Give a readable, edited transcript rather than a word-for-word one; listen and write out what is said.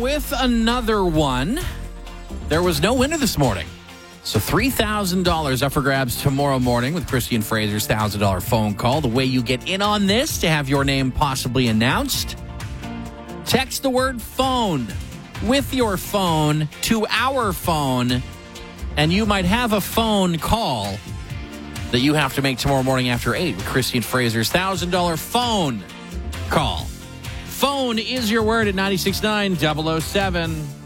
with another one. There was no winner this morning. So $3,000 up for grabs tomorrow morning with Christy and Fraser's $1,000 phone call. The way you get in on this to have your name possibly announced, text the word phone with your phone to our phone, and you might have a phone call that you have to make tomorrow morning after 8 with Christy and Fraser's $1,000 phone call. Phone is your word at 96.9 007.